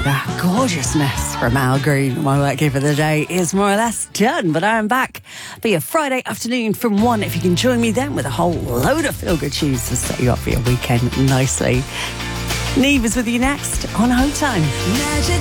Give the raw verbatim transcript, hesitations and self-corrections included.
That gorgeousness from Al Green. My work here for the day is more or less done, but I'm back for your Friday afternoon from one. If you can join me then with a whole load of feel-good tunes to set you up for your weekend nicely. Neve is with you next on Home Time. Magic